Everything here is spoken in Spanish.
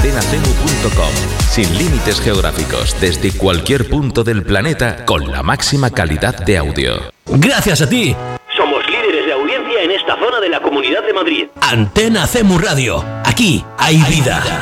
antenacemu.com. Sin límites geográficos, desde cualquier punto del planeta, con la máxima calidad de audio. Gracias a ti. Somos líderes de audiencia en esta zona de la Comunidad de Madrid. Antena CEMU Radio. Aquí hay vida.